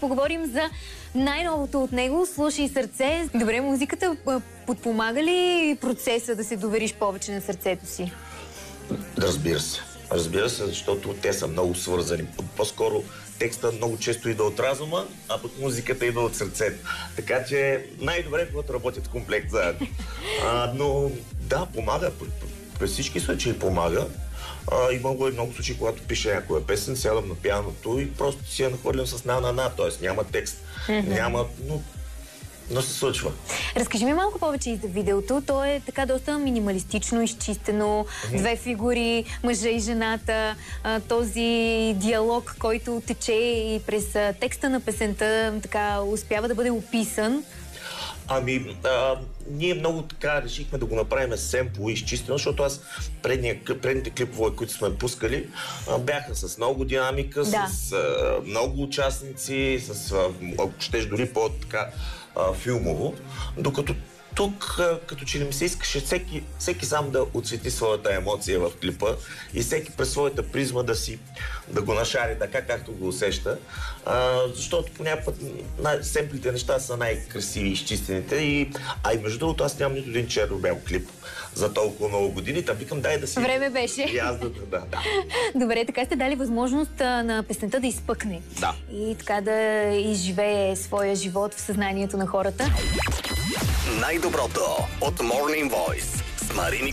поговорим за най-новото от него, Слушай сърце. Добре, музиката подпомага ли процеса да се довериш повече на сърцето си? Разбира се. Разбира се, защото те са много свързани. По-скоро текстът много често идва от разума, а пък музиката идва от сърцето. Така че най-добре, когато работят в комплект заедно. Но да, помага. През всички случаи помага. Имало и много случаи, когато пише някоя песен, сядам на пианото и просто си я нахвърлям с на-на-на, т.е. няма текст. Няма, но се случва. Разкажи ми малко повече и за видеото. То е така доста минималистично, изчистено. Две фигури, мъжа и жената. Този диалог, който тече и през текста на песента, така успява да бъде описан. Ние много така решихме да го направим семпло и изчистено, защото аз предните клипове, които сме пускали, бяха с много динамика, с много участници, ако щеш дори по-така филмово, докато тук, като че ли ми се искаше всеки сам да отсвети своята емоция в клипа и всеки през своята призма да го нашари така, както го усеща. Защото по някакъв път семплите неща са най-красиви и изчистените. И между другото, аз нямам нито един черно-бял клип за толкова много години. Викам, дай да си... Време беше. И аз да. Добре, така сте дали възможност на песента да изпъкне. Да. И така да изживее своя живот в съзнанието на хората. Най-доброто от Morning Voice с Марини